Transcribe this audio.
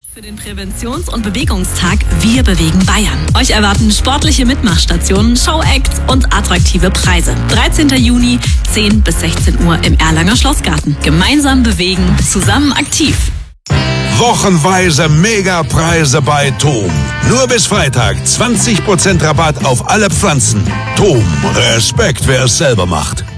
Für den Präventions- und Bewegungstag Wir bewegen Bayern. Euch erwarten sportliche Mitmachstationen, Showacts und attraktive Preise. 13. Juni, 10 bis 16 Uhr im Erlanger Schlossgarten. Gemeinsam bewegen, zusammen aktiv. Wochenweise Megapreise bei TOM. Nur bis Freitag 20% Rabatt auf alle Pflanzen. TOM, Respekt, wer es selber macht.